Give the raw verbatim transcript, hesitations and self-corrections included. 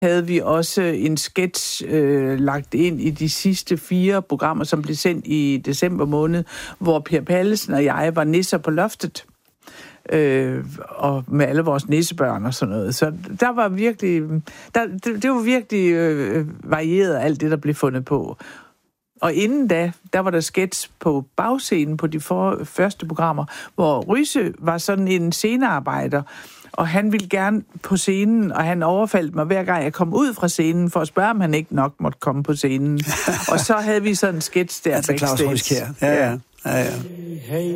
havde vi også en sketch øh, lagt ind i de sidste fire programmer, som blev sendt i december måned, hvor Per Pallesen og jeg var nisser på loftet. Øh, og med alle vores nissebørn og sådan noget. Så der var virkelig, der, det, det var virkelig øh, varieret alt det, der blev fundet på. Og inden da, der var der sketch på bagscenen på de for, første programmer, hvor Ryse var sådan en scenearbejder, og han ville gerne på scenen, og han overfaldt mig hver gang jeg kom ud fra scenen, for at spørge, om han ikke nok måtte komme på scenen. Og så havde vi sådan en sketch der altså backstage. Claus Ryskjær. Ja, ja. ja, ja.